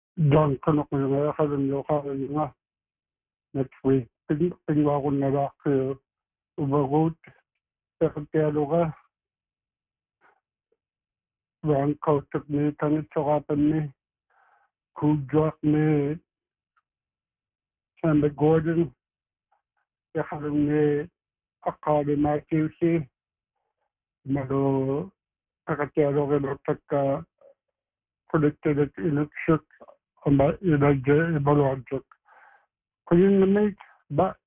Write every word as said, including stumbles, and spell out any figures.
John kono ko nga kalam yo ka nga next week ping ping wa ko na ba ko ubagot sekretero ka wan ko tuk ni tan chokapan ni kujak ni Sandra Gordon ya kalam ni akade na Q C malo sekretero ka dokta predicted election amba ina je ibalojak ko yun na ba